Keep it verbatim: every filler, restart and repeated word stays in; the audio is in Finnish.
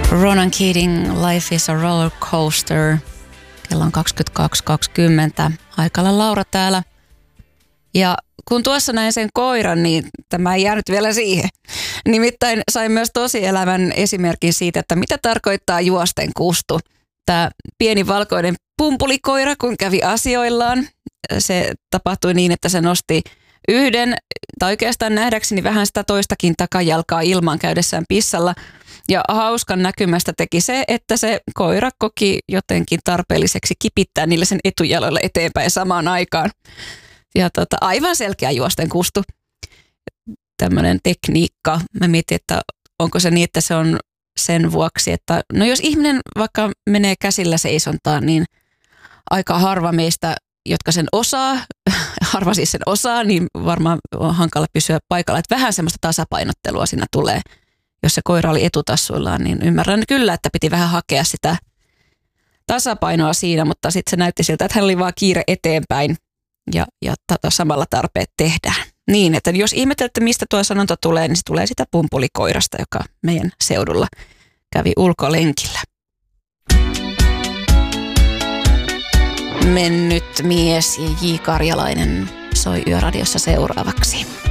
Ronan Keating, Life is a Roller Coaster. Kello on kaksikymmentäkaksi kaksikymmentä. Haikala Laura täällä. Ja kun tuossa näin sen koiran, niin tämä ei jäänyt vielä siihen. Nimittäin sain myös tosielämän esimerkin siitä, että mitä tarkoittaa juosten kustu. Tämä pieni valkoinen pumpulikoira, kun kävi asioillaan, se tapahtui niin, että se nosti yhden, tai oikeastaan nähdäkseni vähän sitä toistakin takajalkaa ilmaan käydessään pissalla. Ja hauskan näkymästä teki se, että se koira koki jotenkin tarpeelliseksi kipittää niille sen etujaloille eteenpäin samaan aikaan. Ja tota, aivan selkeä juosten kustu. Tämmöinen tekniikka. Mä mietin, että onko se niin, että se on sen vuoksi, että no jos ihminen vaikka menee käsillä seisontaan, niin aika harva meistä, jotka sen osaa, harva siis sen osaa, niin varmaan on hankala pysyä paikalla. Että vähän semmoista tasapainottelua siinä tulee. Jos se koira oli etutassuillaan, niin ymmärrän kyllä, että piti vähän hakea sitä tasapainoa siinä, mutta sitten se näytti siltä, että hän oli vaan kiire eteenpäin ja, ja tota, samalla tarpeet tehdään. Niin, että jos ihmettelette, mistä tuo sanonta tulee, niin se tulee sitä pumpulikoirasta, joka meidän seudulla kävi ulkolenkillä. Mennyt mies ja J. Karjalainen soi Yöradiossa seuraavaksi.